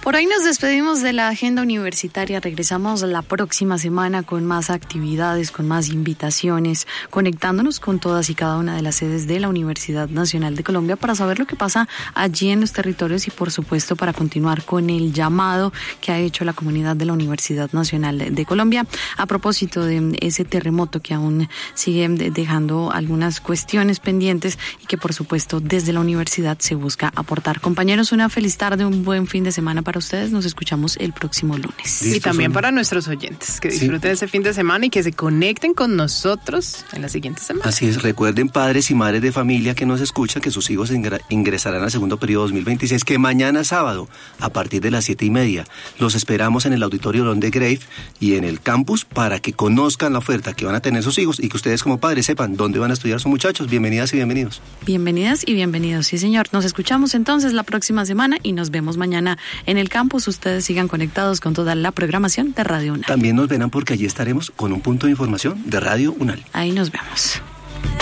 Por hoy nos despedimos de la agenda universitaria. Regresamos la próxima semana con más actividades, con más invitaciones, conectándonos con todas y cada una de las sedes de la Universidad Nacional de Colombia para saber lo que pasa allí en los territorios y, por supuesto, para continuar con el llamado que ha hecho la comunidad de la Universidad Nacional de Colombia a propósito de ese terremoto que aún sigue dejando algunas cuestiones pendientes y que, por supuesto, desde la universidad se busca aportar. Compañeros, una feliz tarde, un buen fin de semana para ustedes. Nos escuchamos el próximo lunes. Y también para nuestros oyentes, que disfruten ese fin de semana y que se conecten con nosotros en la siguiente semana. Así es, recuerden, padres y madres de familia que nos escuchan, que sus hijos ingresarán al segundo periodo 2026, que mañana sábado, a partir de las 7:30, los esperamos en el Auditorio León de Grave y en el campus para que conozcan la oferta que van a tener sus hijos y que ustedes como padres sepan dónde van a estudiar sus muchachos. Bienvenidas y bienvenidos. Bienvenidas y bienvenidos, sí señor. Nos escuchamos entonces la próxima semana y nos vemos mañana en el campus. Ustedes sigan conectados con toda la programación de Radio UNAL. También nos verán porque allí estaremos con un punto de información de Radio UNAL. Ahí nos vemos.